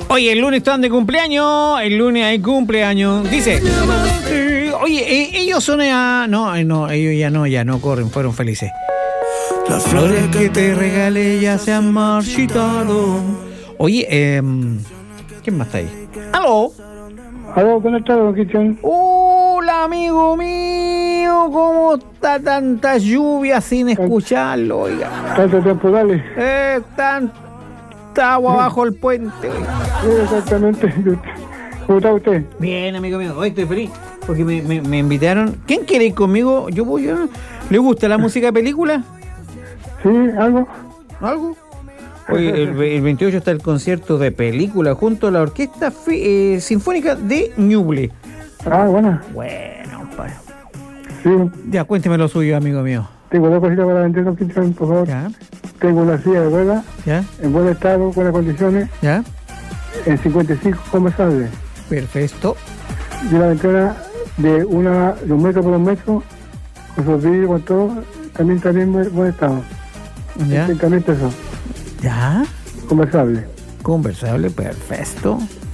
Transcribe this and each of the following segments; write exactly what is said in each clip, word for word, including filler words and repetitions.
Oye, el lunes están de cumpleaños. El lunes hay cumpleaños. Dice. Eh, oye, eh, ellos son. A, no, eh, no, ellos ya no, ya no corren, fueron felices. Las flores que te regalé ya se han marchitado. Oye, eh, ¿quién más está ahí? ¡Aló! Aló, ¿cómo estás, don Cristian? Hola, amigo mío. ¿Cómo está tanta lluvia sin escucharlo? Oiga. Tantos temporales. Eh, tanta agua bajo el puente. Sí, exactamente. ¿Cómo está usted? Bien, amigo mío. Hoy estoy feliz porque me, me, me invitaron. ¿Quién quiere ir conmigo? Yo voy. Yo, ¿le gusta la música de película? Sí, algo. ¿Algo? Oye, el, el veintiocho está el concierto de película junto a la Orquesta Fe, eh, Sinfónica de Ñuble. Ah, bueno. Bueno, padre. Sí. Ya, cuénteme lo suyo, amigo mío. Tengo dos cositas para vender, don Cristian, por favor. Ya. Tengo una silla de ruedas. Ya. En buen estado, buenas condiciones. Ya. En cincuenta y cinco conversables. Perfecto. Y una ventana de una de un metro por un metro, con sus vidrios, con todo, también está en buen estado. Ya. treinta mil pesos. Ya. Conversable. Conversable, perfecto.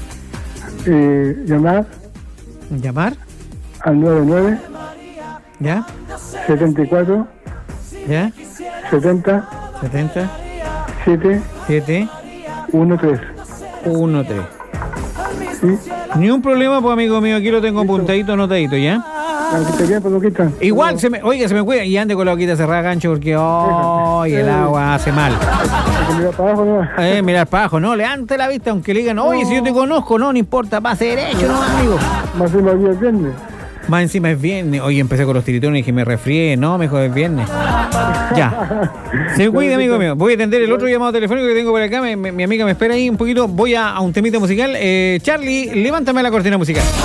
Eh, llamar Llamar. al nueve nueve, Ya. setenta y cuatro, Ya. setenta, setenta. siete, siete. uno tres. uno tres. ¿Sí? Ni un problema, pues, amigo mío. Aquí lo tengo apuntadito, anotadito, ¿ya? Aunque te quede, pues, lo quitan. Igual, se me, oiga, se me cuida. Y ande con la boquita cerrada, gancho, porque hoy el agua hace mal. Hay que mirar para abajo, ¿no? Eh, mirar para abajo, no, levante la vista, aunque le digan, oye, si yo te conozco, no, no importa, pase derecho, no, amigo. Más encima el día es viernes. Más encima es viernes. Oye, empecé con los tiritones y dije, me resfrié, no, mejor es viernes. Ya. Se cuida, amigo mío. Voy a atender el otro llamado telefónico que tengo por acá. Me, me, mi amiga me espera ahí un poquito. Voy a, a un temita musical. Eh, Charlie, levántame la cortina musical.